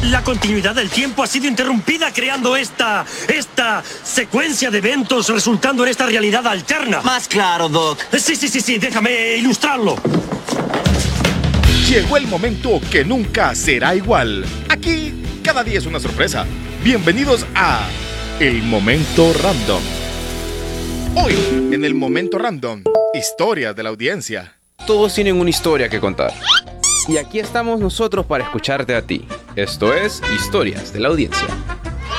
La continuidad del tiempo ha sido interrumpida creando esta secuencia de eventos resultando en esta realidad alterna. Más claro, Doc. Sí, déjame ilustrarlo. Llegó el momento que nunca será igual. Aquí, cada día es una sorpresa. Bienvenidos a El Momento Random. Hoy, en El Momento Random, historias de la audiencia. Todos tienen una historia que contar. Y aquí estamos nosotros para escucharte a ti. Esto es Historias de la Audiencia.